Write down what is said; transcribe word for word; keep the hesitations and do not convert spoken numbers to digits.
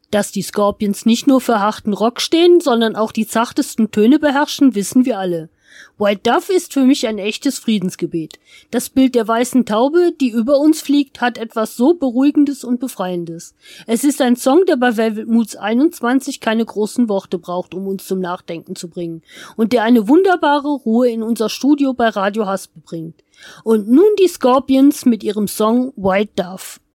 Dass die Scorpions nicht nur für harten Rock stehen, sondern auch die zachtesten Töne beherrschen, wissen wir alle. White Dove ist für mich ein echtes Friedensgebet. Das Bild der weißen Taube, die über uns fliegt, hat etwas so Beruhigendes und Befreiendes. Es ist ein Song, der bei Velvet Moods einundzwanzig keine großen Worte braucht, um uns zum Nachdenken zu bringen. Und der eine wunderbare Ruhe in unser Studio bei Radio Haspe bringt. Und nun die Scorpions mit ihrem Song White Dove.